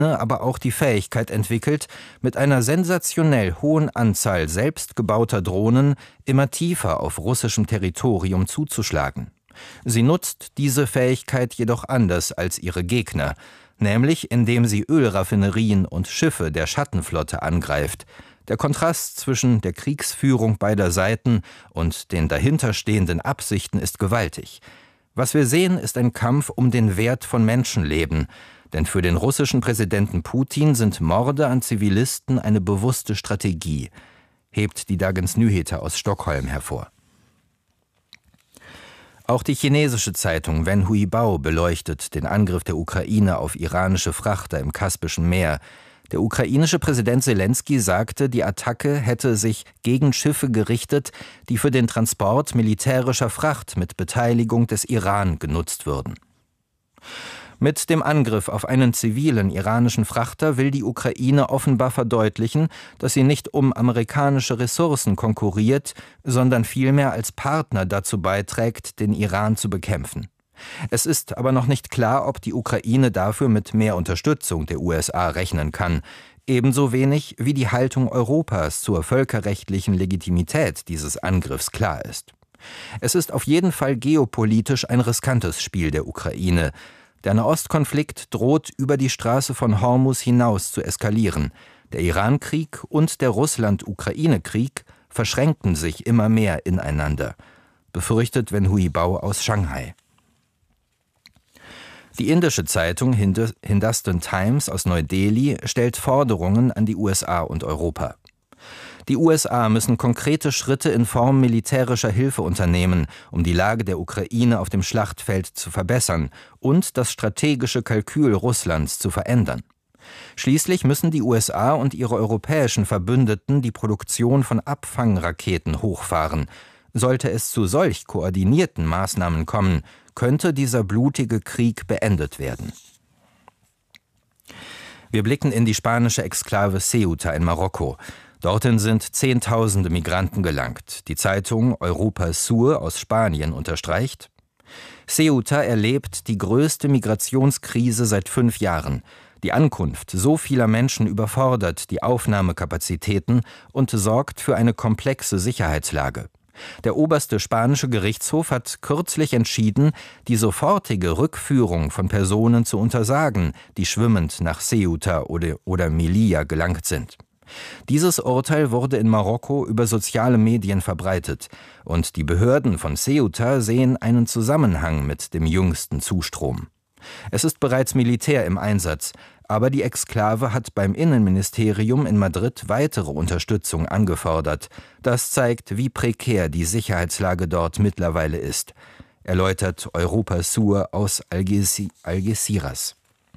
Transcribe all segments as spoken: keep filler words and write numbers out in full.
aber auch die Fähigkeit entwickelt, mit einer sensationell hohen Anzahl selbstgebauter Drohnen immer tiefer auf russischem Territorium zuzuschlagen. Sie nutzt diese Fähigkeit jedoch anders als ihre Gegner, nämlich indem sie Ölraffinerien und Schiffe der Schattenflotte angreift. Der Kontrast zwischen der Kriegsführung beider Seiten und den dahinterstehenden Absichten ist gewaltig. Was wir sehen, ist ein Kampf um den Wert von Menschenleben, denn für den russischen Präsidenten Putin sind Morde an Zivilisten eine bewusste Strategie, hebt die Dagens Nyheter aus Stockholm hervor. Auch die chinesische Zeitung Wen Huibao beleuchtet den Angriff der Ukraine auf iranische Frachter im Kaspischen Meer. Der ukrainische Präsident Selenskyj sagte, die Attacke hätte sich gegen Schiffe gerichtet, die für den Transport militärischer Fracht mit Beteiligung des Iran genutzt würden. Mit dem Angriff auf einen zivilen iranischen Frachter will die Ukraine offenbar verdeutlichen, dass sie nicht um amerikanische Ressourcen konkurriert, sondern vielmehr als Partner dazu beiträgt, den Iran zu bekämpfen. Es ist aber noch nicht klar, ob die Ukraine dafür mit mehr Unterstützung der U S A rechnen kann, ebenso wenig wie die Haltung Europas zur völkerrechtlichen Legitimität dieses Angriffs klar ist. Es ist auf jeden Fall geopolitisch ein riskantes Spiel der Ukraine. Der Nahostkonflikt droht über die Straße von Hormuz hinaus zu eskalieren. Der Iran-Krieg und der Russland-Ukraine-Krieg verschränken sich immer mehr ineinander, befürchtet Wen Huibao aus Shanghai. Die indische Zeitung Hindustan Times aus Neu-Delhi stellt Forderungen an die U S A und Europa. Die U S A müssen konkrete Schritte in Form militärischer Hilfe unternehmen, um die Lage der Ukraine auf dem Schlachtfeld zu verbessern und das strategische Kalkül Russlands zu verändern. Schließlich müssen die U S A und ihre europäischen Verbündeten die Produktion von Abfangraketen hochfahren. Sollte es zu solch koordinierten Maßnahmen kommen, könnte dieser blutige Krieg beendet werden. Wir blicken in die spanische Exklave Ceuta in Marokko. Dorthin sind Zehntausende Migranten gelangt. Die Zeitung Europa Sur aus Spanien unterstreicht: Ceuta erlebt die größte Migrationskrise seit fünf Jahren. Die Ankunft so vieler Menschen überfordert die Aufnahmekapazitäten und sorgt für eine komplexe Sicherheitslage. Der oberste spanische Gerichtshof hat kürzlich entschieden, die sofortige Rückführung von Personen zu untersagen, die schwimmend nach Ceuta oder, oder Melilla gelangt sind. Dieses Urteil wurde in Marokko über soziale Medien verbreitet und die Behörden von Ceuta sehen einen Zusammenhang mit dem jüngsten Zustrom. Es ist bereits Militär im Einsatz, aber die Exklave hat beim Innenministerium in Madrid weitere Unterstützung angefordert. Das zeigt, wie prekär die Sicherheitslage dort mittlerweile ist, erläutert Europa Sur aus Algeciras.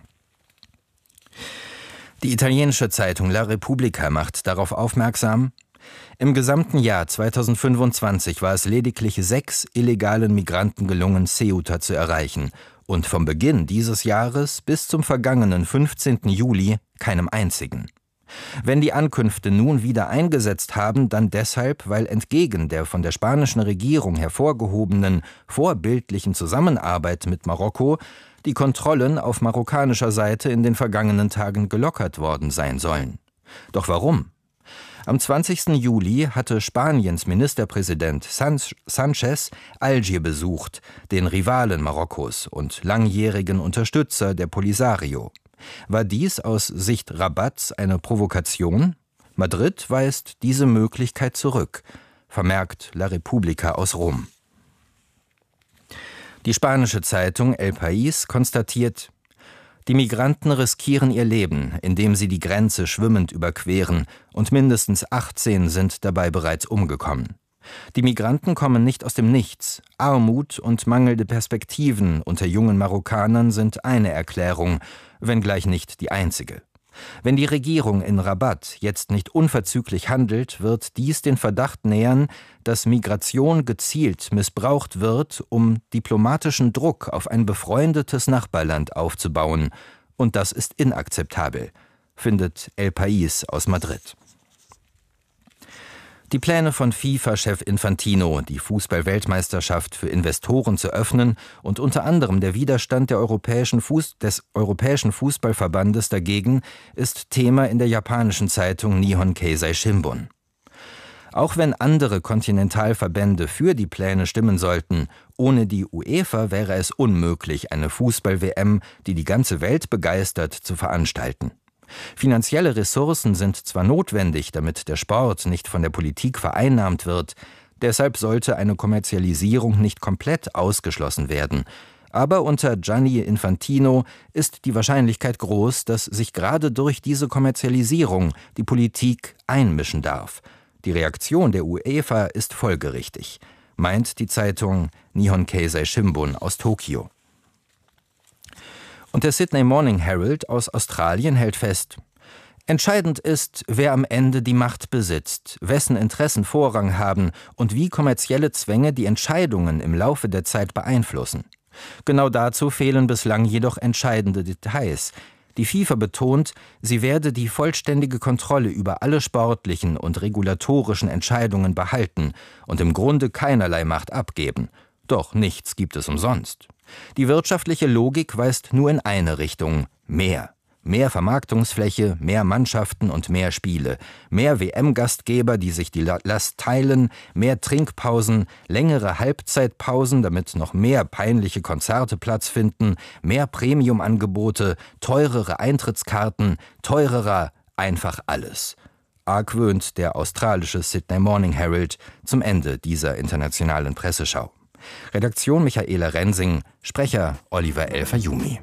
Die italienische Zeitung La Repubblica macht darauf aufmerksam: Im gesamten Jahr zweitausendfünfundzwanzig war es lediglich sechs illegalen Migranten gelungen, Ceuta zu erreichen und vom Beginn dieses Jahres bis zum vergangenen fünfzehnten Juli keinem einzigen. Wenn die Ankünfte nun wieder eingesetzt haben, dann deshalb, weil entgegen der von der spanischen Regierung hervorgehobenen vorbildlichen Zusammenarbeit mit Marokko die Kontrollen auf marokkanischer Seite in den vergangenen Tagen gelockert worden sein sollen. Doch warum? Am zwanzigsten Juli hatte Spaniens Ministerpräsident Sánchez Algier besucht, den Rivalen Marokkos und langjährigen Unterstützer der Polisario. War dies aus Sicht Rabats eine Provokation? Madrid weist diese Möglichkeit zurück, vermerkt La Repubblica aus Rom. Die spanische Zeitung El País konstatiert: Die Migranten riskieren ihr Leben, indem sie die Grenze schwimmend überqueren, und mindestens achtzehn sind dabei bereits umgekommen. Die Migranten kommen nicht aus dem Nichts. Armut und mangelnde Perspektiven unter jungen Marokkanern sind eine Erklärung, wenngleich nicht die einzige. Wenn die Regierung in Rabat jetzt nicht unverzüglich handelt, wird dies den Verdacht nähern, dass Migration gezielt missbraucht wird, um diplomatischen Druck auf ein befreundetes Nachbarland aufzubauen. Und das ist inakzeptabel, findet El País aus Madrid. Die Pläne von FIFA-Chef Infantino, die Fußball-Weltmeisterschaft für Investoren zu öffnen und unter anderem der Widerstand der europäischen Fuß- des Europäischen Fußballverbandes dagegen, ist Thema in der japanischen Zeitung Nihon Keizai Shimbun. Auch wenn andere Kontinentalverbände für die Pläne stimmen sollten, ohne die UEFA wäre es unmöglich, eine Fußball-W M, die die ganze Welt begeistert, zu veranstalten. Finanzielle Ressourcen sind zwar notwendig, damit der Sport nicht von der Politik vereinnahmt wird, deshalb sollte eine Kommerzialisierung nicht komplett ausgeschlossen werden. Aber unter Gianni Infantino ist die Wahrscheinlichkeit groß, dass sich gerade durch diese Kommerzialisierung die Politik einmischen darf. Die Reaktion der UEFA ist folgerichtig, meint die Zeitung Nihon Keizai Shimbun aus Tokio. Und der Sydney Morning Herald aus Australien hält fest: Entscheidend ist, wer am Ende die Macht besitzt, wessen Interessen Vorrang haben und wie kommerzielle Zwänge die Entscheidungen im Laufe der Zeit beeinflussen. Genau dazu fehlen bislang jedoch entscheidende Details. Die FIFA betont, sie werde die vollständige Kontrolle über alle sportlichen und regulatorischen Entscheidungen behalten und im Grunde keinerlei Macht abgeben. Doch nichts gibt es umsonst. Die wirtschaftliche Logik weist nur in eine Richtung: mehr. Mehr Vermarktungsfläche, mehr Mannschaften und mehr Spiele, mehr W M-Gastgeber, die sich die Last teilen, mehr Trinkpausen, längere Halbzeitpausen, damit noch mehr peinliche Konzerte Platz finden, mehr Premium-Angebote, teurere Eintrittskarten, teurerer, einfach alles. Argwöhnt der australische Sydney Morning Herald zum Ende dieser internationalen Presseschau. Redaktion Michaela Rensing, Sprecher Oliver El-Fayumi.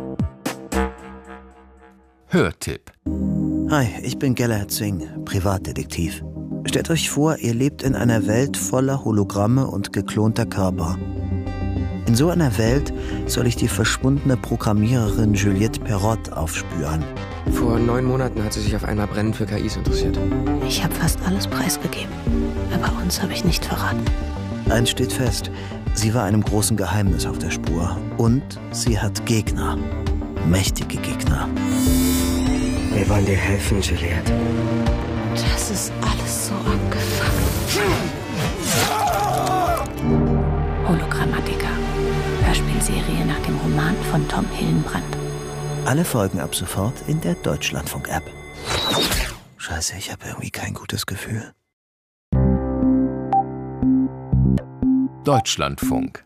Hörtipp. Hi, ich bin Galahad Singh, Privatdetektiv. Stellt euch vor, ihr lebt in einer Welt voller Hologramme und geklonter Körper. In so einer Welt soll ich die verschwundene Programmiererin Juliette Perrott aufspüren. Vor neun Monaten hat sie sich auf einmal brennend für K Is interessiert. Ich habe fast alles preisgegeben, aber uns habe ich nicht verraten. Eins steht fest, sie war einem großen Geheimnis auf der Spur. Und sie hat Gegner. Mächtige Gegner. Wir wollen dir helfen, Juliette. Das ist alles so abgefuckt. Hologrammatica. Hörspielserie nach dem Roman von Tom Hillenbrand. Alle Folgen ab sofort in der Deutschlandfunk-App. Scheiße, ich habe irgendwie kein gutes Gefühl. Deutschlandfunk.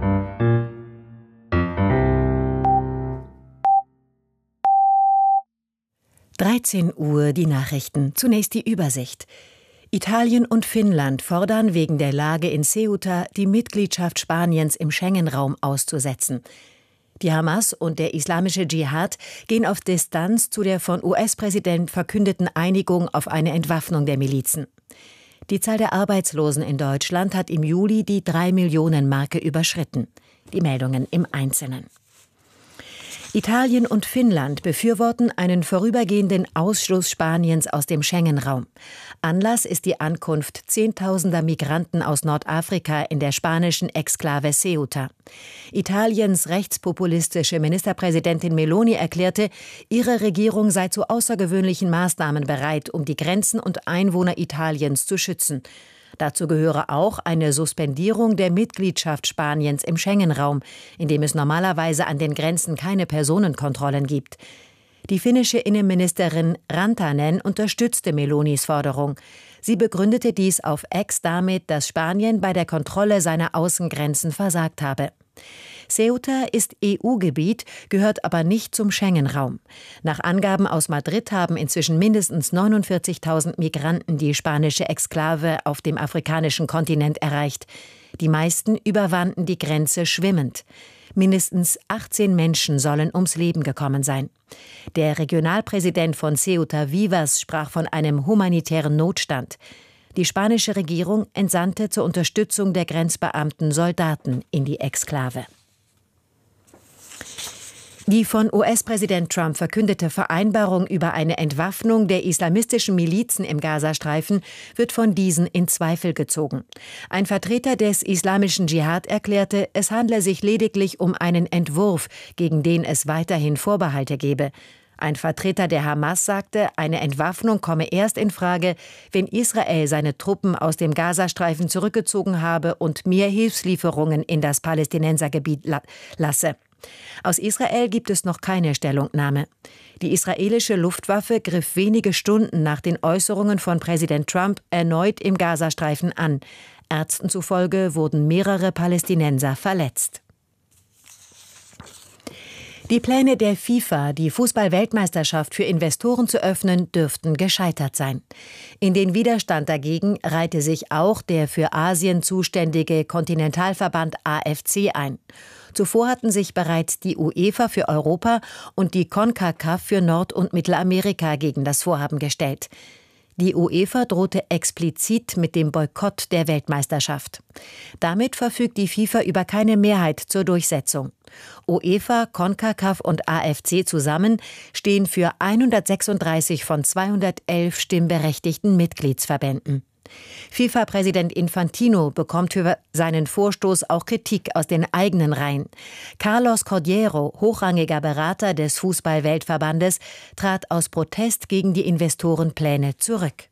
dreizehn Uhr, die Nachrichten. Zunächst die Übersicht. Italien und Finnland fordern wegen der Lage in Ceuta die Mitgliedschaft Spaniens im Schengen-Raum auszusetzen. Die Hamas und der islamische Dschihad gehen auf Distanz zu der von U S-Präsident verkündeten Einigung auf eine Entwaffnung der Milizen. Die Zahl der Arbeitslosen in Deutschland hat im Juli die drei Millionen Marke überschritten. Die Meldungen im Einzelnen. Italien und Finnland befürworten einen vorübergehenden Ausschluss Spaniens aus dem Schengen-Raum. Anlass ist die Ankunft zehntausender Migranten aus Nordafrika in der spanischen Exklave Ceuta. Italiens rechtspopulistische Ministerpräsidentin Meloni erklärte, ihre Regierung sei zu außergewöhnlichen Maßnahmen bereit, um die Grenzen und Einwohner Italiens zu schützen. Dazu gehöre auch eine Suspendierung der Mitgliedschaft Spaniens im Schengen-Raum, in dem es normalerweise an den Grenzen keine Personenkontrollen gibt. Die finnische Innenministerin Rantanen unterstützte Melonis Forderung. Sie begründete dies auf X damit, dass Spanien bei der Kontrolle seiner Außengrenzen versagt habe. Ceuta ist E U-Gebiet, gehört aber nicht zum Schengen-Raum. Nach Angaben aus Madrid haben inzwischen mindestens neunundvierzigtausend Migranten die spanische Exklave auf dem afrikanischen Kontinent erreicht. Die meisten überwanden die Grenze schwimmend. Mindestens achtzehn Menschen sollen ums Leben gekommen sein. Der Regionalpräsident von Ceuta Vivas sprach von einem humanitären Notstand. Die spanische Regierung entsandte zur Unterstützung der Grenzbeamten Soldaten in die Exklave. Die von U S-Präsident Trump verkündete Vereinbarung über eine Entwaffnung der islamistischen Milizen im Gazastreifen wird von diesen in Zweifel gezogen. Ein Vertreter des islamischen Dschihad erklärte, es handle sich lediglich um einen Entwurf, gegen den es weiterhin Vorbehalte gebe. Ein Vertreter der Hamas sagte, eine Entwaffnung komme erst in Frage, wenn Israel seine Truppen aus dem Gazastreifen zurückgezogen habe und mehr Hilfslieferungen in das Palästinensergebiet la- lasse. Aus Israel gibt es noch keine Stellungnahme. Die israelische Luftwaffe griff wenige Stunden nach den Äußerungen von Präsident Trump erneut im Gazastreifen an. Ärzten zufolge wurden mehrere Palästinenser verletzt. Die Pläne der FIFA, die Fußball-Weltmeisterschaft für Investoren zu öffnen, dürften gescheitert sein. In den Widerstand dagegen reihte sich auch der für Asien zuständige Kontinentalverband A F C ein. Zuvor hatten sich bereits die UEFA für Europa und die CONCACAF für Nord- und Mittelamerika gegen das Vorhaben gestellt. Die UEFA drohte explizit mit dem Boykott der Weltmeisterschaft. Damit verfügt die FIFA über keine Mehrheit zur Durchsetzung. UEFA, CONCACAF und A F C zusammen stehen für hundertsechsunddreißig von zweihundertelf stimmberechtigten Mitgliedsverbänden. FIFA-Präsident Infantino bekommt für seinen Vorstoß auch Kritik aus den eigenen Reihen. Carlos Cordeiro, hochrangiger Berater des Fußball-Weltverbandes, trat aus Protest gegen die Investorenpläne zurück.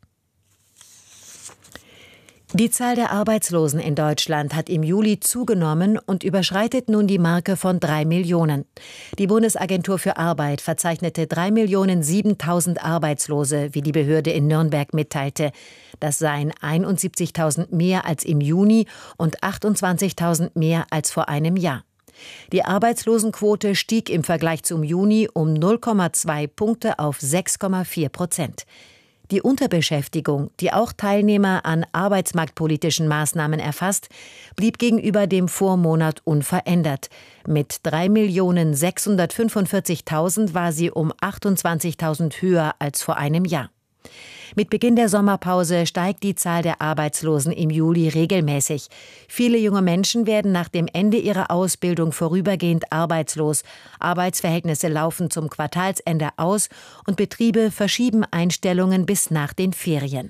Die Zahl der Arbeitslosen in Deutschland hat im Juli zugenommen und überschreitet nun die Marke von drei Millionen. Die Bundesagentur für Arbeit verzeichnete drei Millionen siebentausend Arbeitslose, wie die Behörde in Nürnberg mitteilte. Das seien einundsiebzigtausend mehr als im Juni und achtundzwanzigtausend mehr als vor einem Jahr. Die Arbeitslosenquote stieg im Vergleich zum Juni um null Komma zwei Punkte auf sechs Komma vier Prozent. Die Unterbeschäftigung, die auch Teilnehmer an arbeitsmarktpolitischen Maßnahmen erfasst, blieb gegenüber dem Vormonat unverändert. Mit drei Millionen sechshundertfünfundvierzigtausend war sie um achtundzwanzigtausend höher als vor einem Jahr. Mit Beginn der Sommerpause steigt die Zahl der Arbeitslosen im Juli regelmäßig. Viele junge Menschen werden nach dem Ende ihrer Ausbildung vorübergehend arbeitslos. Arbeitsverhältnisse laufen zum Quartalsende aus und Betriebe verschieben Einstellungen bis nach den Ferien.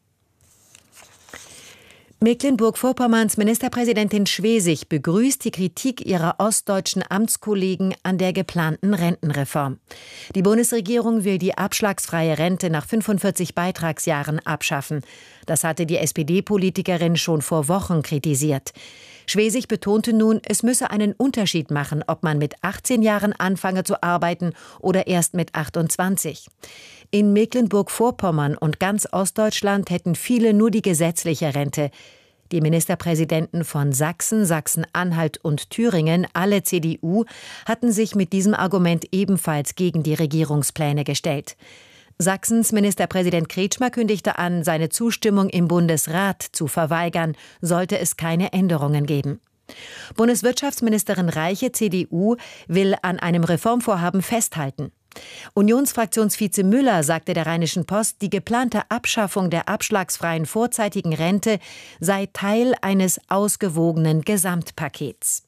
Mecklenburg-Vorpommerns Ministerpräsidentin Schwesig begrüßt die Kritik ihrer ostdeutschen Amtskollegen an der geplanten Rentenreform. Die Bundesregierung will die abschlagsfreie Rente nach fünfundvierzig Beitragsjahren abschaffen. Das hatte die S P D-Politikerin schon vor Wochen kritisiert. Schwesig betonte nun, es müsse einen Unterschied machen, ob man mit achtzehn Jahren anfange zu arbeiten oder erst mit achtundzwanzig. In Mecklenburg-Vorpommern und ganz Ostdeutschland hätten viele nur die gesetzliche Rente. Die Ministerpräsidenten von Sachsen, Sachsen-Anhalt und Thüringen, alle C D U, hatten sich mit diesem Argument ebenfalls gegen die Regierungspläne gestellt. Sachsens Ministerpräsident Kretschmer kündigte an, seine Zustimmung im Bundesrat zu verweigern, sollte es keine Änderungen geben. Bundeswirtschaftsministerin Reiche, C D U, will an einem Reformvorhaben festhalten. Unionsfraktionsvize Müller sagte der Rheinischen Post, die geplante Abschaffung der abschlagsfreien vorzeitigen Rente sei Teil eines ausgewogenen Gesamtpakets.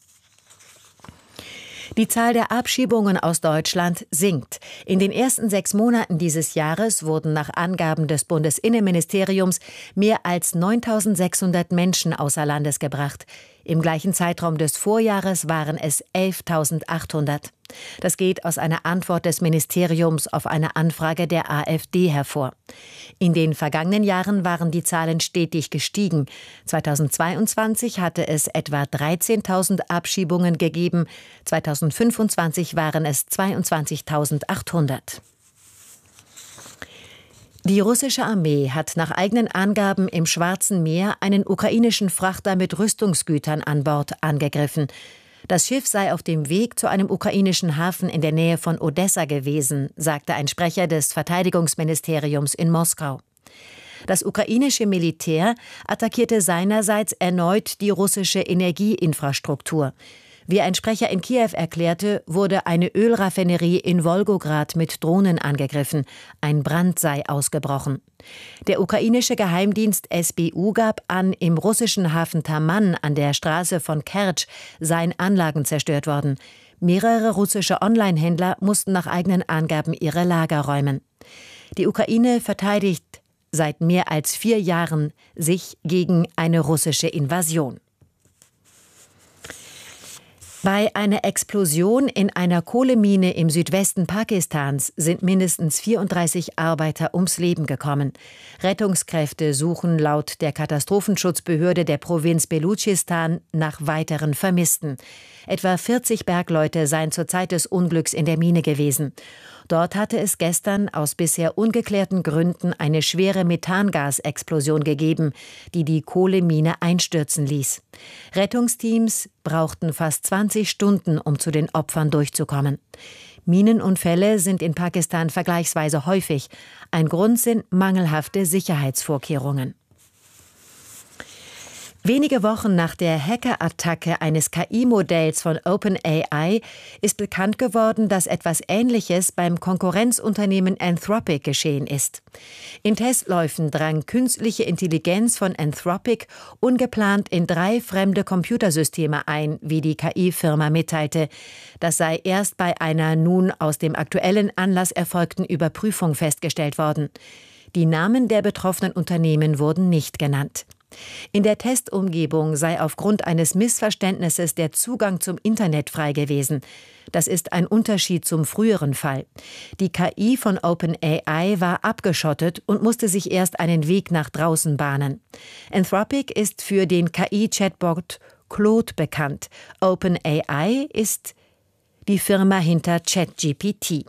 Die Zahl der Abschiebungen aus Deutschland sinkt. In den ersten sechs Monaten dieses Jahres wurden nach Angaben des Bundesinnenministeriums mehr als neuntausendsechshundert Menschen außer Landes gebracht. Im gleichen Zeitraum des Vorjahres waren es elftausendachthundert. Das geht aus einer Antwort des Ministeriums auf eine Anfrage der AfD hervor. In den vergangenen Jahren waren die Zahlen stetig gestiegen. zweitausendzweiundzwanzig hatte es etwa dreizehntausend Abschiebungen gegeben. zweitausendfünfundzwanzig waren es zweiundzwanzigtausendachthundert. Die russische Armee hat nach eigenen Angaben im Schwarzen Meer einen ukrainischen Frachter mit Rüstungsgütern an Bord angegriffen. Das Schiff sei auf dem Weg zu einem ukrainischen Hafen in der Nähe von Odessa gewesen, sagte ein Sprecher des Verteidigungsministeriums in Moskau. Das ukrainische Militär attackierte seinerseits erneut die russische Energieinfrastruktur. Wie ein Sprecher in Kiew erklärte, wurde eine Ölraffinerie in Wolgograd mit Drohnen angegriffen. Ein Brand sei ausgebrochen. Der ukrainische Geheimdienst S B U gab an, im russischen Hafen Taman an der Straße von Kertsch seien Anlagen zerstört worden. Mehrere russische Online-Händler mussten nach eigenen Angaben ihre Lager räumen. Die Ukraine verteidigt seit mehr als vier Jahren sich gegen eine russische Invasion. Bei einer Explosion in einer Kohlemine im Südwesten Pakistans sind mindestens vierunddreißig Arbeiter ums Leben gekommen. Rettungskräfte suchen laut der Katastrophenschutzbehörde der Provinz Belutschistan nach weiteren Vermissten. Etwa vierzig Bergleute seien zur Zeit des Unglücks in der Mine gewesen. Dort hatte es gestern aus bisher ungeklärten Gründen eine schwere Methangasexplosion gegeben, die die Kohlemine einstürzen ließ. Rettungsteams brauchten fast zwanzig Stunden, um zu den Opfern durchzukommen. Minenunfälle sind in Pakistan vergleichsweise häufig. Ein Grund sind mangelhafte Sicherheitsvorkehrungen. Wenige Wochen nach der Hackerattacke eines K I-Modells von OpenAI ist bekannt geworden, dass etwas Ähnliches beim Konkurrenzunternehmen Anthropic geschehen ist. In Testläufen drang künstliche Intelligenz von Anthropic ungeplant in drei fremde Computersysteme ein, wie die K I-Firma mitteilte. Das sei erst bei einer nun aus dem aktuellen Anlass erfolgten Überprüfung festgestellt worden. Die Namen der betroffenen Unternehmen wurden nicht genannt. In der Testumgebung sei aufgrund eines Missverständnisses der Zugang zum Internet frei gewesen. Das ist ein Unterschied zum früheren Fall. Die K I von OpenAI war abgeschottet und musste sich erst einen Weg nach draußen bahnen. Anthropic ist für den K I-Chatbot Claude bekannt. OpenAI ist die Firma hinter ChatGPT.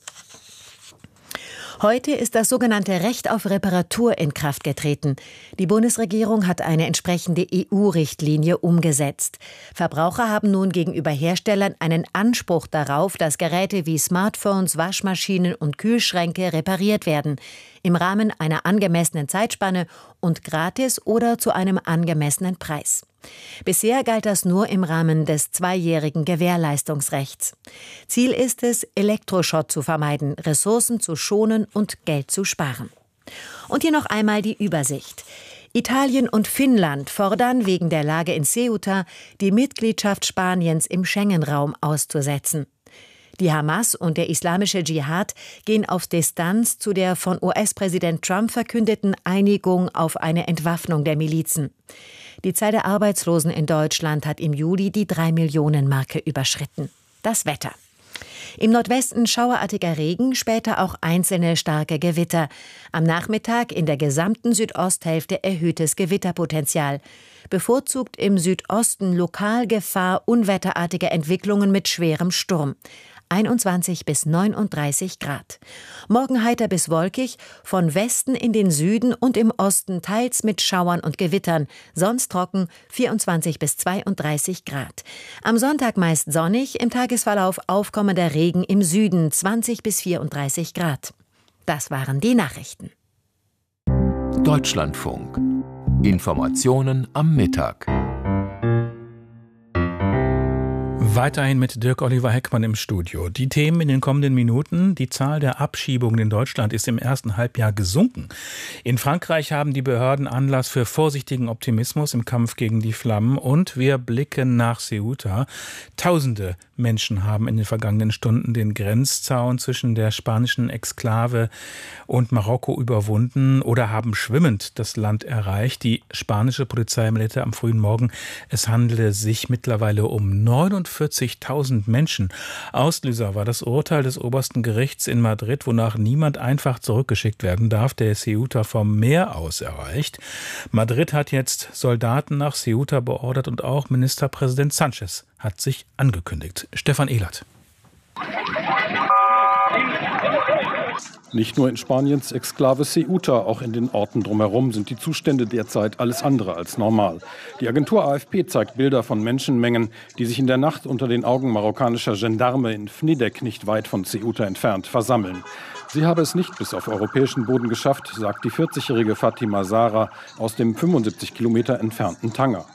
Heute ist das sogenannte Recht auf Reparatur in Kraft getreten. Die Bundesregierung hat eine entsprechende E U-Richtlinie umgesetzt. Verbraucher haben nun gegenüber Herstellern einen Anspruch darauf, dass Geräte wie Smartphones, Waschmaschinen und Kühlschränke repariert werden. Im Rahmen einer angemessenen Zeitspanne und gratis oder zu einem angemessenen Preis. Bisher galt das nur im Rahmen des zweijährigen Gewährleistungsrechts. Ziel ist es, Elektroschrott zu vermeiden, Ressourcen zu schonen und Geld zu sparen. Und hier noch einmal die Übersicht. Italien und Finnland fordern wegen der Lage in Ceuta die Mitgliedschaft Spaniens im Schengen-Raum auszusetzen. Die Hamas und der islamische Dschihad gehen auf Distanz zu der von U S-Präsident Trump verkündeten Einigung auf eine Entwaffnung der Milizen. Die Zahl der Arbeitslosen in Deutschland hat im Juli die drei Millionen Marke überschritten. Das Wetter. Im Nordwesten schauerartiger Regen, später auch einzelne starke Gewitter. Am Nachmittag in der gesamten Südosthälfte erhöhtes Gewitterpotenzial. Bevorzugt im Südosten lokal Gefahr unwetterartiger Entwicklungen mit schwerem Sturm. einundzwanzig bis neununddreißig Grad. Morgen heiter bis wolkig, von Westen in den Süden und im Osten teils mit Schauern und Gewittern, sonst trocken, vierundzwanzig bis zweiunddreißig Grad. Am Sonntag meist sonnig, im Tagesverlauf aufkommender Regen im Süden, zwanzig bis vierunddreißig Grad. Das waren die Nachrichten. Deutschlandfunk. Informationen am Mittag. Weiterhin mit Dirk Oliver Heckmann im Studio. Die Themen in den kommenden Minuten. Die Zahl der Abschiebungen in Deutschland ist im ersten Halbjahr gesunken. In Frankreich haben die Behörden Anlass für vorsichtigen Optimismus im Kampf gegen die Flammen. Und wir blicken nach Ceuta. Tausende Menschen haben in den vergangenen Stunden den Grenzzaun zwischen der spanischen Exklave und Marokko überwunden oder haben schwimmend das Land erreicht. Die spanische Polizei meldete am frühen Morgen, es handele sich mittlerweile um neunundvierzigtausend Menschen. Auslöser war das Urteil des obersten Gerichts in Madrid, wonach niemand einfach zurückgeschickt werden darf, der Ceuta vom Meer aus erreicht. Madrid hat jetzt Soldaten nach Ceuta beordert und auch Ministerpräsident Sanchez hat sich angekündigt. Stefan Ehlert. Nicht nur in Spaniens Exklave Ceuta, auch in den Orten drumherum sind die Zustände derzeit alles andere als normal. Die Agentur A F P zeigt Bilder von Menschenmengen, die sich in der Nacht unter den Augen marokkanischer Gendarme in Fnidek, nicht weit von Ceuta entfernt, versammeln. Sie habe es nicht bis auf europäischen Boden geschafft, sagt die vierzigjährige Fatima Zahra aus dem fünfundsiebzig Kilometer entfernten Tanger.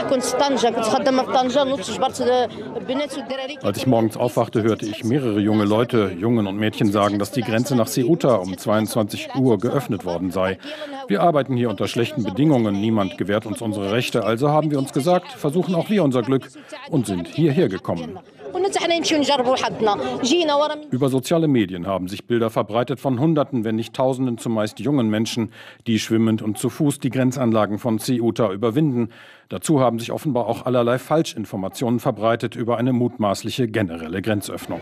Als ich morgens aufwachte, hörte ich mehrere junge Leute, Jungen und Mädchen sagen, dass die Grenze nach Ceuta um zweiundzwanzig Uhr geöffnet worden sei. Wir arbeiten hier unter schlechten Bedingungen, niemand gewährt uns unsere Rechte, also haben wir uns gesagt, versuchen auch wir unser Glück und sind hierher gekommen. Über soziale Medien haben sich Bilder verbreitet von Hunderten, wenn nicht Tausenden, zumeist jungen Menschen, die schwimmend und zu Fuß die Grenzanlagen von Ceuta überwinden. Dazu haben sich offenbar auch allerlei Falschinformationen verbreitet über eine mutmaßliche generelle Grenzöffnung.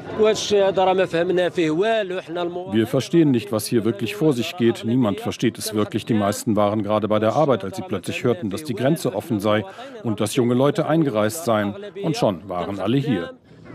Wir verstehen nicht, was hier wirklich vor sich geht. Niemand versteht es wirklich. Die meisten waren gerade bei der Arbeit, als sie plötzlich hörten, dass die Grenze offen sei und dass junge Leute eingereist seien. Und schon waren alle hier.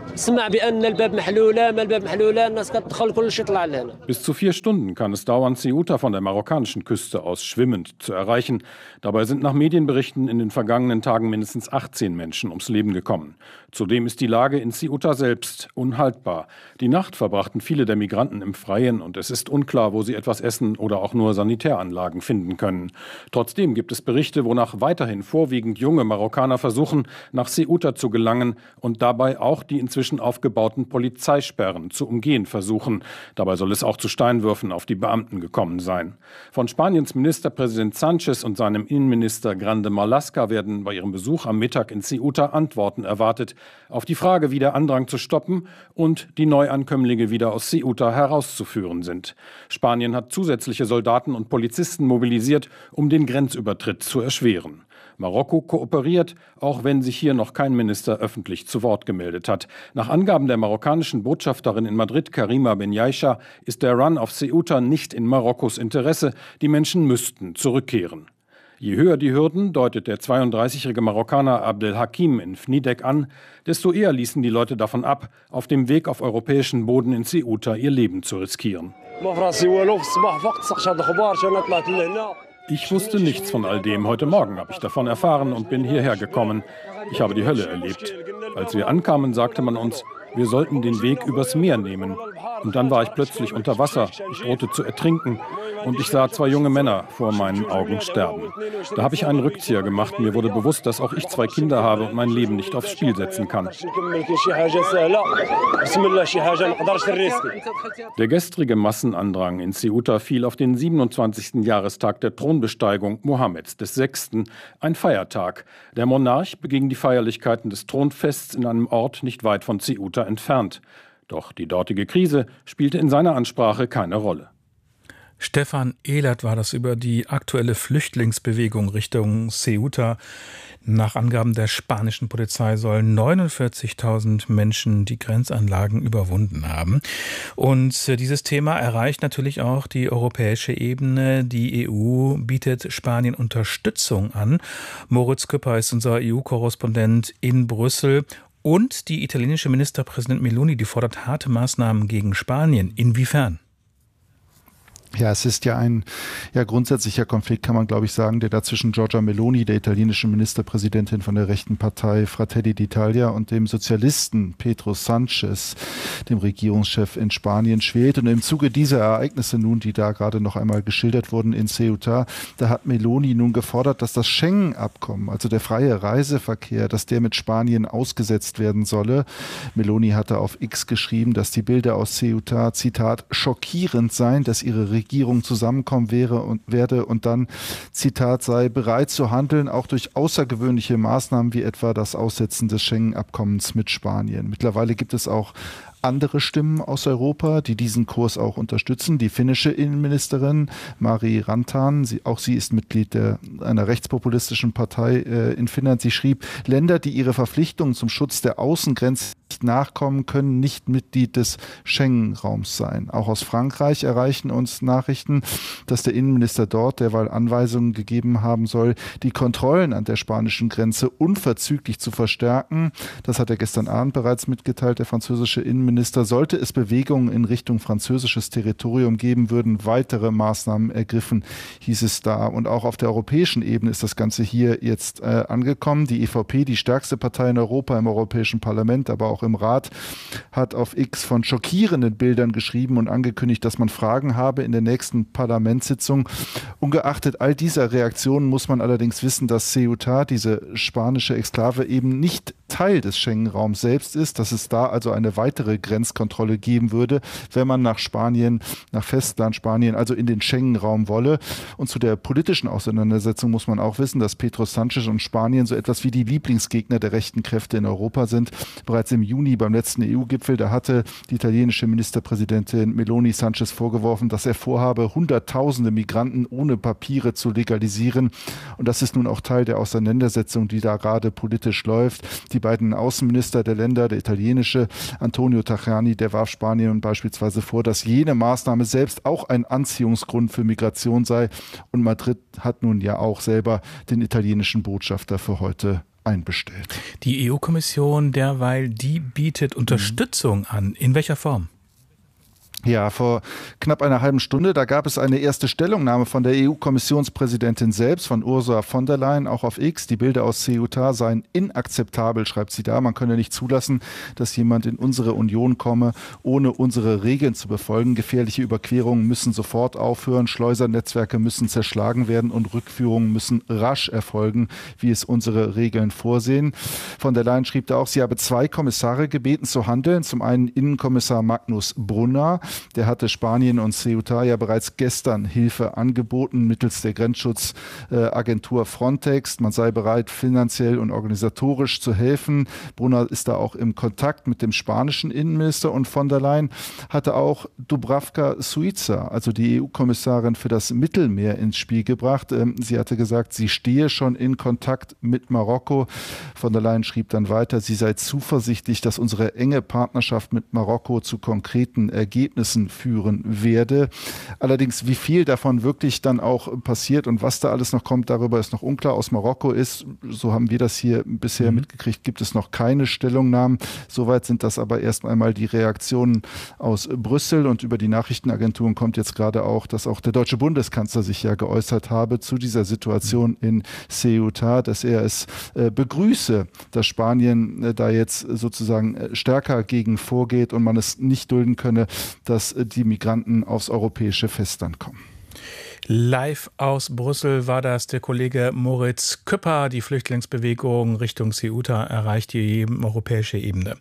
Bis zu vier Stunden kann es dauern, Ceuta von der marokkanischen Küste aus schwimmend zu erreichen. Dabei sind nach Medienberichten in den vergangenen Tagen mindestens achtzehn Menschen ums Leben gekommen. Zudem ist die Lage in Ceuta selbst unhaltbar. Die Nacht verbrachten viele der Migranten im Freien und es ist unklar, wo sie etwas essen oder auch nur Sanitäranlagen finden können. Trotzdem gibt es Berichte, wonach weiterhin vorwiegend junge Marokkaner versuchen, nach Ceuta zu gelangen und dabei auch die inzwischen aufgebauten Polizeisperren zu umgehen versuchen. Dabei soll es auch zu Steinwürfen auf die Beamten gekommen sein. Von Spaniens Ministerpräsident Sánchez und seinem Innenminister Grande Marlaska werden bei ihrem Besuch am Mittag in Ceuta Antworten erwartet auf die Frage, wie der Andrang zu stoppen und die Neuankömmlinge wieder aus Ceuta herauszuführen sind. Spanien hat zusätzliche Soldaten und Polizisten mobilisiert, um den Grenzübertritt zu erschweren. Marokko kooperiert, auch wenn sich hier noch kein Minister öffentlich zu Wort gemeldet hat. Nach Angaben der marokkanischen Botschafterin in Madrid, Karima Benyaisha, ist der Run auf Ceuta nicht in Marokkos Interesse. Die Menschen müssten zurückkehren. Je höher die Hürden, deutet der zweiunddreißigjährige Marokkaner Abdelhakim in Fnidek an, desto eher ließen die Leute davon ab, auf dem Weg auf europäischen Boden in Ceuta ihr Leben zu riskieren. Ich wusste nichts von all dem. Heute Morgen habe ich davon erfahren und bin hierher gekommen. Ich habe die Hölle erlebt. Als wir ankamen, sagte man uns, wir sollten den Weg übers Meer nehmen. Und dann war ich plötzlich unter Wasser. Ich drohte zu ertrinken. Und ich sah zwei junge Männer vor meinen Augen sterben. Da habe ich einen Rückzieher gemacht. Mir wurde bewusst, dass auch ich zwei Kinder habe und mein Leben nicht aufs Spiel setzen kann. Der gestrige Massenandrang in Ceuta fiel auf den siebenundzwanzigsten Jahrestag der Thronbesteigung Mohammeds des Sechsten, ein Feiertag. Der Monarch beging die Feierlichkeiten des Thronfests in einem Ort nicht weit von Ceuta entfernt. Doch die dortige Krise spielte in seiner Ansprache keine Rolle. Stefan Ehlert war das über die aktuelle Flüchtlingsbewegung Richtung Ceuta. Nach Angaben der spanischen Polizei sollen neunundvierzigtausend Menschen die Grenzanlagen überwunden haben. Und dieses Thema erreicht natürlich auch die europäische Ebene. Die E U bietet Spanien Unterstützung an. Moritz Küpper ist unser E U-Korrespondent in Brüssel. Und die italienische Ministerpräsident Meloni, die fordert harte Maßnahmen gegen Spanien. Inwiefern? Ja, es ist ja ein ja grundsätzlicher Konflikt, kann man glaube ich sagen, der da zwischen Giorgia Meloni, der italienischen Ministerpräsidentin von der rechten Partei Fratelli d'Italia, und dem Sozialisten Pedro Sánchez, dem Regierungschef in Spanien, schwelt. Und im Zuge dieser Ereignisse nun, die da gerade noch einmal geschildert wurden in Ceuta, da hat Meloni nun gefordert, dass das Schengen-Abkommen, also der freie Reiseverkehr, dass der mit Spanien ausgesetzt werden solle. Meloni hatte auf X geschrieben, dass die Bilder aus Ceuta, Zitat, schockierend seien, dass ihre Regierung Regierung zusammenkommen wäre und werde und dann, Zitat, sei bereit zu handeln, auch durch außergewöhnliche Maßnahmen wie etwa das Aussetzen des Schengen-Abkommens mit Spanien. Mittlerweile gibt es auch andere Stimmen aus Europa, die diesen Kurs auch unterstützen. Die finnische Innenministerin Mari Rantanen, sie, auch sie ist Mitglied der, einer rechtspopulistischen Partei äh, in Finnland. Sie schrieb, Länder, die ihre Verpflichtungen zum Schutz der Außengrenzen nicht nachkommen, können nicht Mitglied des Schengen-Raums sein. Auch aus Frankreich erreichen uns Nachrichten, dass der Innenminister dort derweil Anweisungen gegeben haben soll, die Kontrollen an der spanischen Grenze unverzüglich zu verstärken. Das hat er gestern Abend bereits mitgeteilt, der französische Innenminister. Minister, sollte es Bewegungen in Richtung französisches Territorium geben, würden weitere Maßnahmen ergriffen, hieß es da. Und auch auf der europäischen Ebene ist das Ganze hier jetzt äh, angekommen. Die E V P, die stärkste Partei in Europa im Europäischen Parlament, aber auch im Rat, hat auf X von schockierenden Bildern geschrieben und angekündigt, dass man Fragen habe in der nächsten Parlamentssitzung. Ungeachtet all dieser Reaktionen muss man allerdings wissen, dass Ceuta, diese spanische Exklave, eben nicht Teil des Schengen-Raums selbst ist, dass es da also eine weitere Grenzkontrolle geben würde, wenn man nach Spanien, nach Festland Spanien, also in den Schengen-Raum wolle. Und zu der politischen Auseinandersetzung muss man auch wissen, dass Pedro Sánchez und Spanien so etwas wie die Lieblingsgegner der rechten Kräfte in Europa sind. Bereits im Juni beim letzten E U-Gipfel, da hatte die italienische Ministerpräsidentin Meloni Sánchez vorgeworfen, dass er vorhabe, Hunderttausende Migranten ohne Papiere zu legalisieren. Und das ist nun auch Teil der Auseinandersetzung, die da gerade politisch läuft. Die beiden Außenminister der Länder, der italienische Antonio Tajani, der warf Spanien beispielsweise vor, dass jene Maßnahme selbst auch ein Anziehungsgrund für Migration sei. Und Madrid hat nun ja auch selber den italienischen Botschafter für heute einbestellt. Die E U-Kommission derweil, die bietet Unterstützung an. In welcher Form? Ja, vor knapp einer halben Stunde, da gab es eine erste Stellungnahme von der E U-Kommissionspräsidentin selbst, von Ursula von der Leyen, auch auf X. Die Bilder aus Ceuta seien inakzeptabel, schreibt sie da. Man könne nicht zulassen, dass jemand in unsere Union komme, ohne unsere Regeln zu befolgen. Gefährliche Überquerungen müssen sofort aufhören, Schleusernetzwerke müssen zerschlagen werden und Rückführungen müssen rasch erfolgen, wie es unsere Regeln vorsehen. Von der Leyen schrieb da auch, sie habe zwei Kommissare gebeten zu handeln. Zum einen Innenkommissar Magnus Brunner. Der hatte Spanien und Ceuta ja bereits gestern Hilfe angeboten mittels der Grenzschutzagentur Frontex. Man sei bereit, finanziell und organisatorisch zu helfen. Brunner ist da auch im Kontakt mit dem spanischen Innenminister und von der Leyen hatte auch Dubravka Suica, also die E U-Kommissarin für das Mittelmeer, ins Spiel gebracht. Sie hatte gesagt, sie stehe schon in Kontakt mit Marokko. Von der Leyen schrieb dann weiter, sie sei zuversichtlich, dass unsere enge Partnerschaft mit Marokko zu konkreten Ergebnissen führen werde. Allerdings, wie viel davon wirklich dann auch passiert und was da alles noch kommt, darüber ist noch unklar. Aus Marokko ist, so haben wir das hier bisher mhm. mitgekriegt, gibt es noch keine Stellungnahmen. Soweit sind das aber erst einmal die Reaktionen aus Brüssel und über die Nachrichtenagenturen kommt jetzt gerade auch, dass auch der deutsche Bundeskanzler sich ja geäußert habe zu dieser Situation in Ceuta, dass er es äh, begrüße, dass Spanien äh, da jetzt sozusagen äh, stärker gegen vorgeht und man es nicht dulden könne, dass die Migranten aufs europäische Festland kommen. Live aus Brüssel war das der Kollege Moritz Küpper. Die Flüchtlingsbewegung Richtung Ceuta erreicht die europäische Ebene.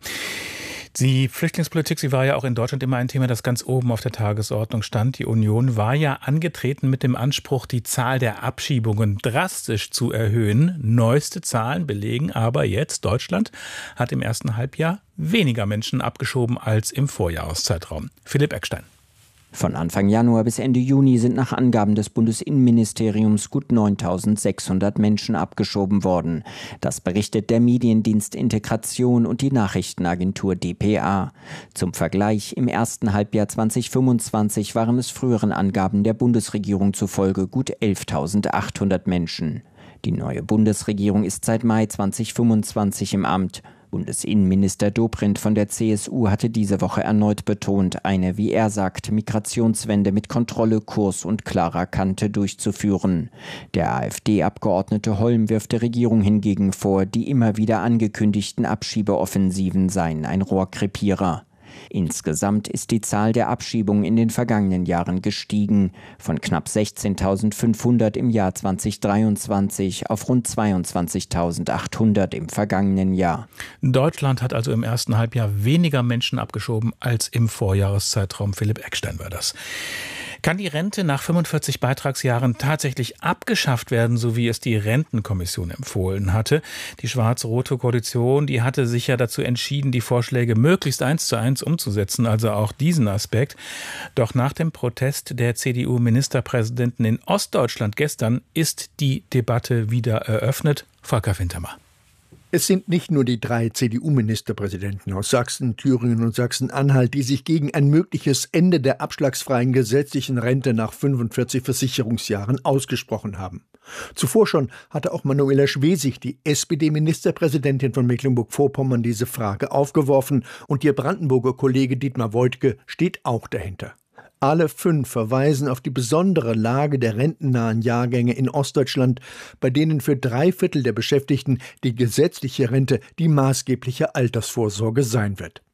Die Flüchtlingspolitik, sie war ja auch in Deutschland immer ein Thema, das ganz oben auf der Tagesordnung stand. Die Union war ja angetreten mit dem Anspruch, die Zahl der Abschiebungen drastisch zu erhöhen. Neueste Zahlen belegen aber jetzt, Deutschland hat im ersten Halbjahr weniger Menschen abgeschoben als im Vorjahreszeitraum. Philipp Eckstein. Von Anfang Januar bis Ende Juni sind nach Angaben des Bundesinnenministeriums gut neuntausendsechshundert Menschen abgeschoben worden. Das berichtet der Mediendienst Integration und die Nachrichtenagentur D P A. Zum Vergleich, im ersten Halbjahr zweitausendfünfundzwanzig waren es früheren Angaben der Bundesregierung zufolge gut elftausendachthundert Menschen. Die neue Bundesregierung ist seit Mai zweitausendfünfundzwanzig im Amt. Bundesinnenminister Dobrindt von der C S U hatte diese Woche erneut betont, eine, wie er sagt, Migrationswende mit Kontrolle, Kurs und klarer Kante durchzuführen. Der AfD-Abgeordnete Holm wirft der Regierung hingegen vor, die immer wieder angekündigten Abschiebeoffensiven seien ein Rohrkrepierer. Insgesamt ist die Zahl der Abschiebungen in den vergangenen Jahren gestiegen, von knapp sechzehntausendfünfhundert im Jahr zweitausenddreiundzwanzig auf rund zweiundzwanzigtausendachthundert im vergangenen Jahr. Deutschland hat also im ersten Halbjahr weniger Menschen abgeschoben als im Vorjahreszeitraum. Philipp Eckstein war das. Kann die Rente nach fünfundvierzig Beitragsjahren tatsächlich abgeschafft werden, so wie es die Rentenkommission empfohlen hatte? Die schwarz-rote Koalition, die hatte sich ja dazu entschieden, die Vorschläge möglichst eins zu eins umzusetzen, also auch diesen Aspekt. Doch nach dem Protest der C D U-Ministerpräsidenten in Ostdeutschland gestern ist die Debatte wieder eröffnet. Volker Wintermer. Es sind nicht nur die drei C D U-Ministerpräsidenten aus Sachsen, Thüringen und Sachsen-Anhalt, die sich gegen ein mögliches Ende der abschlagsfreien gesetzlichen Rente nach fünfundvierzig Versicherungsjahren ausgesprochen haben. Zuvor schon hatte auch Manuela Schwesig, die S P D-Ministerpräsidentin von Mecklenburg-Vorpommern, diese Frage aufgeworfen und ihr Brandenburger Kollege Dietmar Woidke steht auch dahinter. Alle fünf verweisen auf die besondere Lage der rentennahen Jahrgänge in Ostdeutschland, bei denen für drei Viertel der Beschäftigten die gesetzliche Rente die maßgebliche Altersvorsorge sein wird.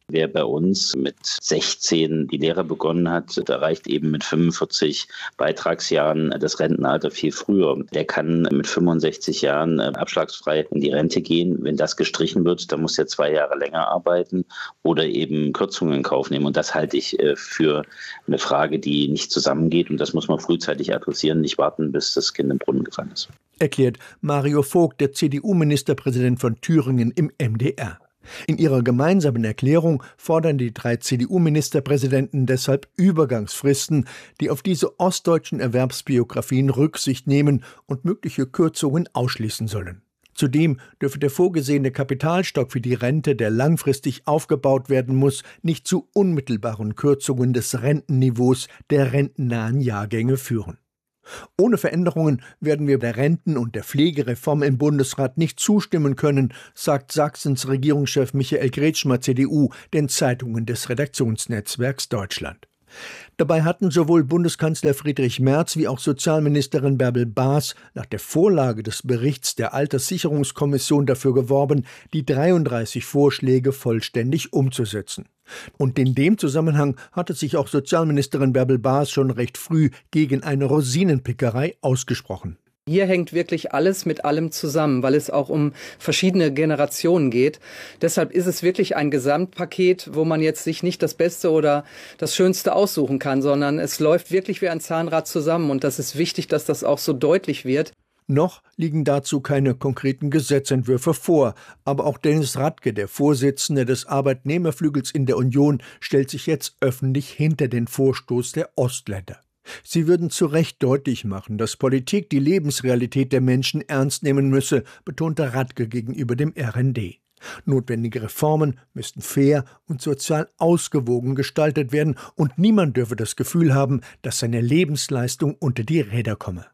Wer bei uns mit sechzehn die Lehre begonnen hat, erreicht eben mit fünfundvierzig Beitragsjahren das Rentenalter viel früher. Der kann mit fünfundsechzig Jahren abschlagsfrei in die Rente gehen. Wenn das gestrichen wird, dann muss er zwei Jahre länger arbeiten oder eben Kürzungen in Kauf nehmen. Und das halte ich für eine Frage, die nicht zusammengeht. Und das muss man frühzeitig adressieren, nicht warten, bis das Kind im Brunnen gefallen ist. Erklärt Mario Vogt, der C D U-Ministerpräsident von Thüringen im M D R. In ihrer gemeinsamen Erklärung fordern die drei C D U-Ministerpräsidenten deshalb Übergangsfristen, die auf diese ostdeutschen Erwerbsbiografien Rücksicht nehmen und mögliche Kürzungen ausschließen sollen. Zudem dürfe der vorgesehene Kapitalstock für die Rente, der langfristig aufgebaut werden muss, nicht zu unmittelbaren Kürzungen des Rentenniveaus der rentennahen Jahrgänge führen. Ohne Veränderungen werden wir der Renten- und der Pflegereform im Bundesrat nicht zustimmen können, sagt Sachsens Regierungschef Michael Kretschmer, C D U, den Zeitungen des Redaktionsnetzwerks Deutschland. Dabei hatten sowohl Bundeskanzler Friedrich Merz wie auch Sozialministerin Bärbel Baas nach der Vorlage des Berichts der Alterssicherungskommission dafür geworben, die dreiunddreißig Vorschläge vollständig umzusetzen. Und in dem Zusammenhang hatte sich auch Sozialministerin Bärbel Baas schon recht früh gegen eine Rosinenpickerei ausgesprochen. Hier hängt wirklich alles mit allem zusammen, weil es auch um verschiedene Generationen geht. Deshalb ist es wirklich ein Gesamtpaket, wo man jetzt sich nicht das Beste oder das Schönste aussuchen kann, sondern es läuft wirklich wie ein Zahnrad zusammen. Und das ist wichtig, dass das auch so deutlich wird. Noch liegen dazu keine konkreten Gesetzentwürfe vor. Aber auch Dennis Radke, der Vorsitzende des Arbeitnehmerflügels in der Union, stellt sich jetzt öffentlich hinter den Vorstoß der Ostländer. Sie würden zu Recht deutlich machen, dass Politik die Lebensrealität der Menschen ernst nehmen müsse, betonte Radke gegenüber dem R N D. Notwendige Reformen müssten fair und sozial ausgewogen gestaltet werden und niemand dürfe das Gefühl haben, dass seine Lebensleistung unter die Räder komme.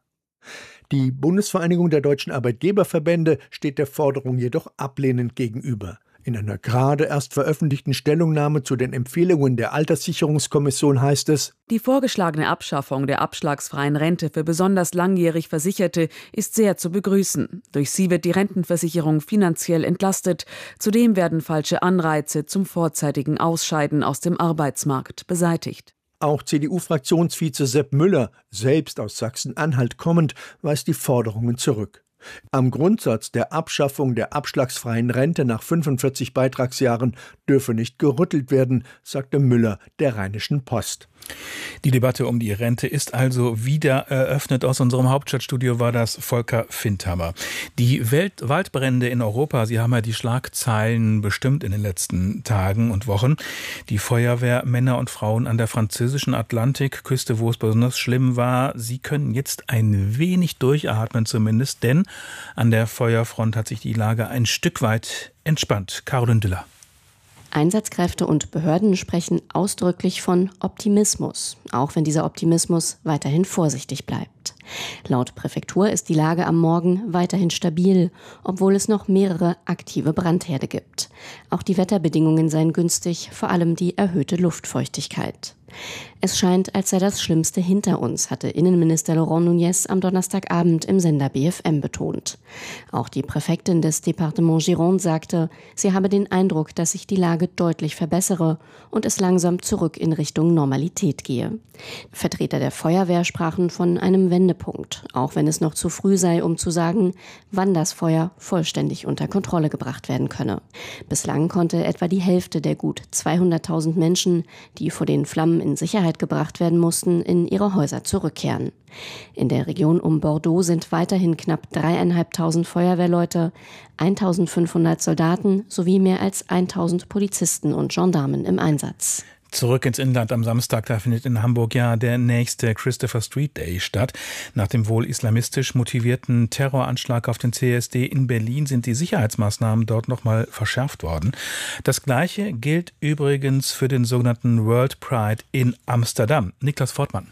Die Bundesvereinigung der deutschen Arbeitgeberverbände steht der Forderung jedoch ablehnend gegenüber. In einer gerade erst veröffentlichten Stellungnahme zu den Empfehlungen der Alterssicherungskommission heißt es: Die vorgeschlagene Abschaffung der abschlagsfreien Rente für besonders langjährig Versicherte ist sehr zu begrüßen. Durch sie wird die Rentenversicherung finanziell entlastet. Zudem werden falsche Anreize zum vorzeitigen Ausscheiden aus dem Arbeitsmarkt beseitigt. Auch C D U-Fraktionsvize Sepp Müller, selbst aus Sachsen-Anhalt kommend, weist die Forderungen zurück. Am Grundsatz der Abschaffung der abschlagsfreien Rente nach fünfundvierzig Beitragsjahren dürfe nicht gerüttelt werden, sagte Müller der Rheinischen Post. Die Debatte um die Rente ist also wieder eröffnet. Aus unserem Hauptstadtstudio war das Volker Findhammer. Die Welt- Waldbrände in Europa, sie haben ja die Schlagzeilen bestimmt in den letzten Tagen und Wochen. Die Feuerwehr, Männer und Frauen an der französischen Atlantikküste, wo es besonders schlimm war, sie können jetzt ein wenig durchatmen zumindest, denn an der Feuerfront hat sich die Lage ein Stück weit entspannt. Caroline Düller. Einsatzkräfte und Behörden sprechen ausdrücklich von Optimismus, auch wenn dieser Optimismus weiterhin vorsichtig bleibt. Laut Präfektur ist die Lage am Morgen weiterhin stabil, obwohl es noch mehrere aktive Brandherde gibt. Auch die Wetterbedingungen seien günstig, vor allem die erhöhte Luftfeuchtigkeit. Es scheint, als sei das Schlimmste hinter uns, hatte Innenminister Laurent Nunez am Donnerstagabend im Sender B F M betont. Auch die Präfektin des Departements Gironde sagte, sie habe den Eindruck, dass sich die Lage deutlich verbessere und es langsam zurück in Richtung Normalität gehe. Vertreter der Feuerwehr sprachen von einem Wendepunkt, auch wenn es noch zu früh sei, um zu sagen, wann das Feuer vollständig unter Kontrolle gebracht werden könne. Bislang konnte etwa die Hälfte der gut zweihunderttausend Menschen, die vor den Flammen in Sicherheit gebracht werden mussten, in ihre Häuser zurückkehren. In der Region um Bordeaux sind weiterhin knapp dreieinhalbtausend Feuerwehrleute, eintausendfünfhundert Soldaten sowie mehr als tausend Polizisten und Gendarmen im Einsatz. Zurück ins Inland am Samstag, da findet in Hamburg ja der nächste Christopher Street Day statt. Nach dem wohl islamistisch motivierten Terroranschlag auf den C S D in Berlin sind die Sicherheitsmaßnahmen dort nochmal verschärft worden. Das Gleiche gilt übrigens für den sogenannten World Pride in Amsterdam. Niklas Fortmann.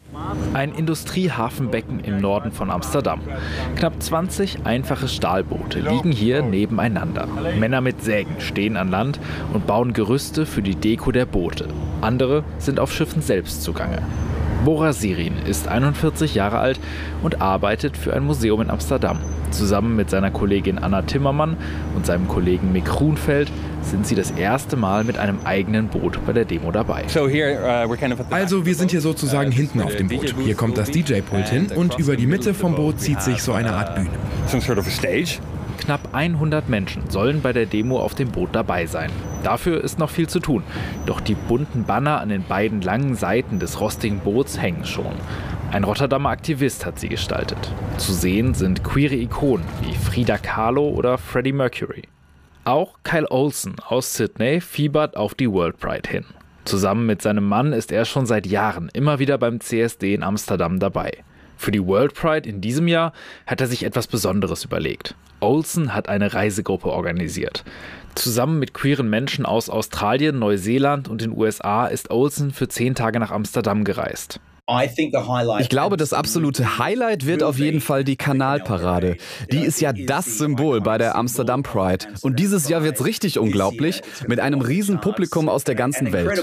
Ein Industriehafenbecken im Norden von Amsterdam. Knapp zwanzig einfache Stahlboote liegen hier nebeneinander. Männer mit Sägen stehen an Land und bauen Gerüste für die Deko der Boote. Andere sind auf Schiffen selbst zugange. Bora Sirin ist einundvierzig Jahre alt und arbeitet für ein Museum in Amsterdam. Zusammen mit seiner Kollegin Anna Timmermann und seinem Kollegen Mick Groenfeldt sind sie das erste Mal mit einem eigenen Boot bei der Demo dabei. Also wir sind hier sozusagen hinten auf dem Boot. Hier kommt das D J-Pult hin und über die Mitte vom Boot zieht sich so eine Art Bühne. Knapp hundert Menschen sollen bei der Demo auf dem Boot dabei sein. Dafür ist noch viel zu tun. Doch die bunten Banner an den beiden langen Seiten des rostigen Boots hängen schon. Ein Rotterdamer Aktivist hat sie gestaltet. Zu sehen sind queere Ikonen wie Frida Kahlo oder Freddie Mercury. Auch Kyle Olsen aus Sydney fiebert auf die World Pride hin. Zusammen mit seinem Mann ist er schon seit Jahren immer wieder beim C S D in Amsterdam dabei. Für die World Pride in diesem Jahr hat er sich etwas Besonderes überlegt. Olsen hat eine Reisegruppe organisiert. Zusammen mit queeren Menschen aus Australien, Neuseeland und den U S A ist Olsen für zehn Tage nach Amsterdam gereist. Ich glaube, das absolute Highlight wird auf jeden Fall die Kanalparade. Die ist ja das Symbol bei der Amsterdam Pride. Und dieses Jahr wird's richtig unglaublich, mit einem riesen Publikum aus der ganzen Welt.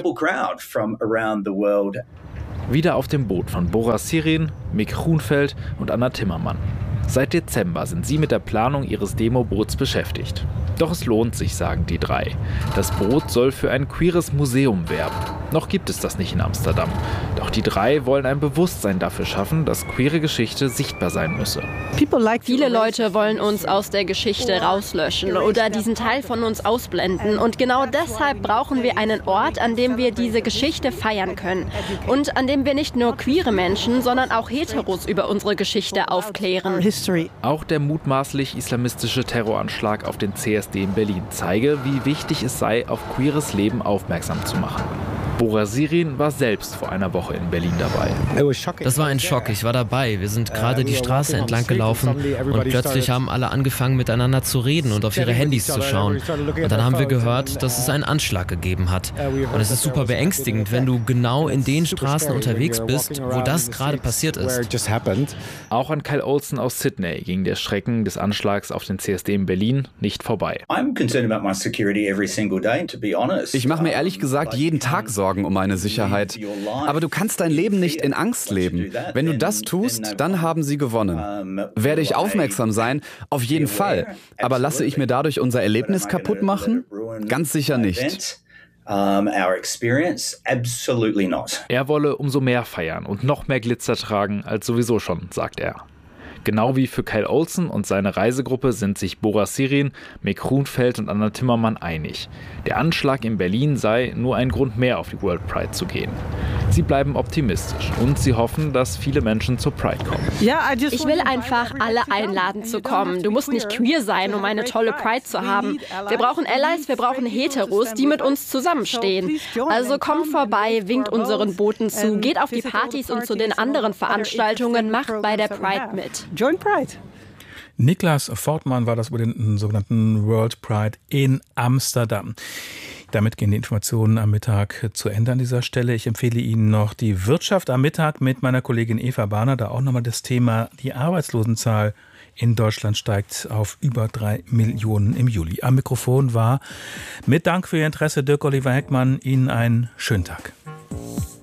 Wieder auf dem Boot von Bora Sirin, Mick Groenfeldt und Anna Timmermann. Seit Dezember sind sie mit der Planung ihres Demoboots beschäftigt. Doch es lohnt sich, sagen die drei. Das Boot soll für ein queeres Museum werben. Noch gibt es das nicht in Amsterdam. Doch die drei wollen ein Bewusstsein dafür schaffen, dass queere Geschichte sichtbar sein müsse. Viele Leute wollen uns aus der Geschichte rauslöschen oder diesen Teil von uns ausblenden. Und genau deshalb brauchen wir einen Ort, an dem wir diese Geschichte feiern können. Und an dem wir nicht nur queere Menschen, sondern auch Heteros über unsere Geschichte aufklären. Auch der mutmaßlich islamistische Terroranschlag auf den C S D in Berlin zeige, wie wichtig es sei, auf queeres Leben aufmerksam zu machen. Bora Sirin war selbst vor einer Woche in Berlin dabei. Das war ein Schock, ich war dabei. Wir sind gerade die Straße entlang gelaufen und plötzlich haben alle angefangen miteinander zu reden und auf ihre Handys zu schauen. Und dann haben wir gehört, dass es einen Anschlag gegeben hat. Und es ist super beängstigend, wenn du genau in den Straßen unterwegs bist, wo das gerade passiert ist. Auch an Kyle Olsen aus Sydney ging der Schrecken des Anschlags auf den C S D in Berlin nicht vorbei. Ich mache mir ehrlich gesagt jeden Tag Sorgen um meine Sicherheit. Aber du kannst dein Leben nicht in Angst leben. Wenn du das tust, dann haben sie gewonnen. Werde ich aufmerksam sein? Auf jeden Fall. Aber lasse ich mir dadurch unser Erlebnis kaputt machen? Ganz sicher nicht. Er wolle umso mehr feiern und noch mehr Glitzer tragen als sowieso schon, sagt er. Genau wie für Kyle Olsen und seine Reisegruppe sind sich Bora Sirin, Mick Groenfeldt und Anna Timmermann einig. Der Anschlag in Berlin sei nur ein Grund mehr, auf die World Pride zu gehen. Sie bleiben optimistisch und sie hoffen, dass viele Menschen zur Pride kommen. Ich will einfach alle einladen zu kommen. Du musst nicht queer sein, um eine tolle Pride zu haben. Wir brauchen Allies, wir brauchen Heteros, die mit uns zusammenstehen. Also kommt vorbei, winkt unseren Booten zu, geht auf die Partys und zu den anderen Veranstaltungen, macht bei der Pride mit. Join Pride. Niklas Fortmann war das über den sogenannten World Pride in Amsterdam. Damit gehen die Informationen am Mittag zu Ende an dieser Stelle. Ich empfehle Ihnen noch die Wirtschaft am Mittag mit meiner Kollegin Eva Bahner. Da auch nochmal das Thema, die Arbeitslosenzahl in Deutschland steigt auf über drei Millionen im Juli. Am Mikrofon war mit Dank für Ihr Interesse Dirk Oliver Heckmann. Ihnen einen schönen Tag.